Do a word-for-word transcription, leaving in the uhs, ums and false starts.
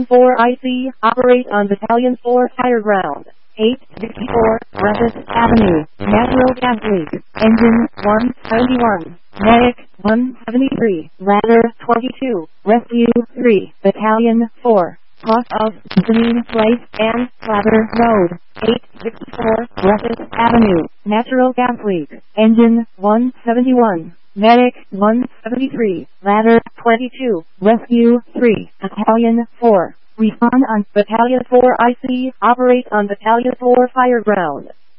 four I C, operate on Battalion four fire ground. eight sixty-four, Griffith Avenue, natural gas leak, engine one seventy-one, medic one seventy-three, ladder twenty-two, rescue three, Battalion four. Cross of Janine Place and Ladder Road, eight sixty-four, Griffith Avenue, natural gas leak, engine one seventy-one, medic one seventy-three, ladder twenty-two, rescue three, Battalion four. Respond on Battalion four I C, operate on Battalion four fire ground.